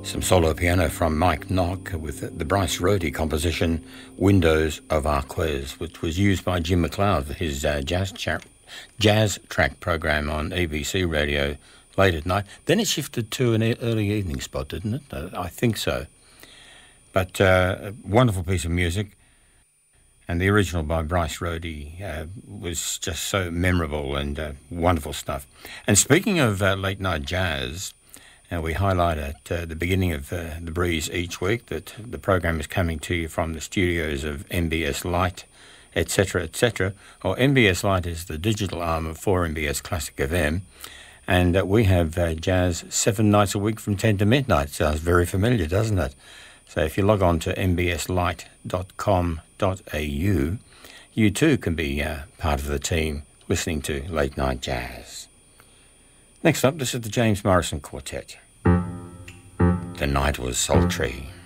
Some solo piano from Mike Nock with the Bryce Rohde composition Windows of Arquez, which was used by Jim McLeod for his jazz track program on ABC Radio late at night. Then it shifted to an early evening spot, didn't it? I think so. But a wonderful piece of music. And the original by Bryce Rohde was just so memorable and wonderful stuff. And speaking of late night jazz, we highlight at the beginning of The Breeze each week that the program is coming to you from the studios of MBS Lite, etc., etc. Or MBS Lite is the digital arm of 4MBS Classic FM. And we have jazz 7 nights a week from 10 to midnight. Sounds very familiar, doesn't it? So if you log on to mbslite.com.au, you too can be part of the team listening to Late Night Jazz. Next up, this is the James Morrison Quartet. The Night Was Sultry.